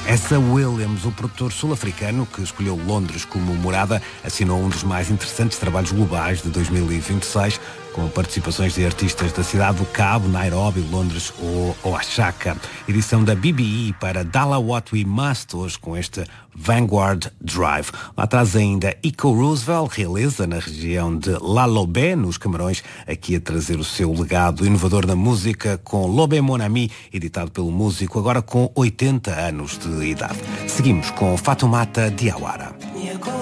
Essa Williams, o produtor sul-africano que escolheu Londres como morada, assinou um dos mais interessantes trabalhos globais de 2026, com participações de artistas da cidade do Cabo, Nairobi, Londres ou Oaxaca. Edição da BBE para Dala What We Must, hoje com este Vanguard Drive. Lá atrás ainda Eco Roosevelt, realiza na região de La Lobé, nos Camarões, aqui a trazer o seu legado inovador na música com Lobé Mon Ami, editado pelo músico, agora com 80 anos de idade. Seguimos com Fatoumata Diawara.